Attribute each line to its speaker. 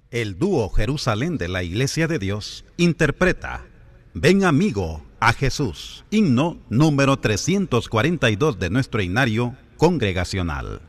Speaker 1: El dúo Jerusalén de la Iglesia de Dios interpreta Ven amigo a Jesús, himno número 342 de nuestro himnario congregacional.